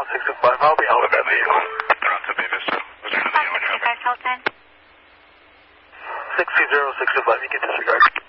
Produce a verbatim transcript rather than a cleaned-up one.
six two five, I'll be out of that vehicle. Toronto Bay Vista. Was there another six two five, Hilton. six two zero, six two five, you can disregard.